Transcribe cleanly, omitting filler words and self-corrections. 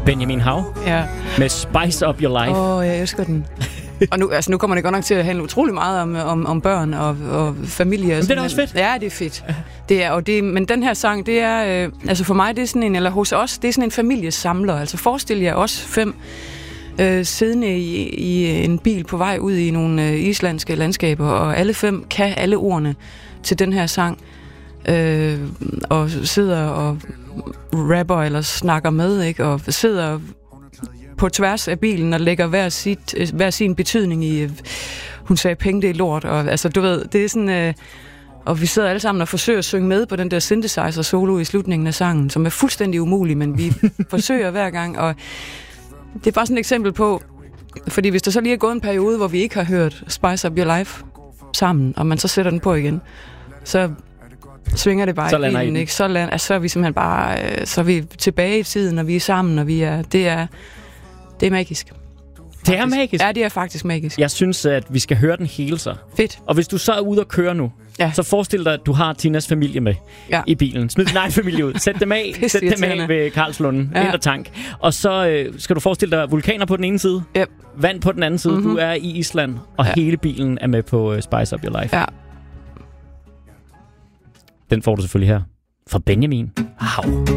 Benjamin Hav. Ja. Med Spice Up Your Life. Jeg elsker den. Og nu kommer det godt nok til at handle utrolig meget om børn og familie. Men det er da også fedt. Ja, det er fedt. Men den her sang, det er... altså for mig, det er sådan en... Eller hos os, det er sådan en familiesamler. Altså forestil jer os 5 siddende i en bil på vej ud i nogle islandske landskaber, og alle 5 kan alle ordene til den her sang. Og sidder og rapper eller snakker med, ikke? Og sidder på tværs af bilen og lægger hver sin betydning i, hun sagde penge, det er lort, og altså du ved, det er sådan, og vi sidder alle sammen og forsøger at synge med på den der synthesizer solo i slutningen af sangen, som er fuldstændig umulig, men vi forsøger hver gang, og det er bare sådan et eksempel på, fordi hvis der så lige er gået en periode, hvor vi ikke har hørt Spice Up Your Life sammen, og man så sætter den på igen, så svinger det bare i bilen, ikke? Så er vi simpelthen bare, så er vi tilbage i tiden, og vi er sammen, og det er magisk. Det er magisk? Ja, det er faktisk magisk. Jeg synes, at vi skal høre den hele så. Fedt. Og hvis du så er ude og køre nu, så forestil dig, at du har Tinas familie med i bilen. Smid din egen familie ud. Sæt dem af ved Karlslunde. Ind og tank. Og så skal du forestille dig vulkaner på den ene side, vand på den anden side. Du er i Island, og hele bilen er med på Spice Up Your Life. Ja. Den får du selvfølgelig her fra Benjamin Hav.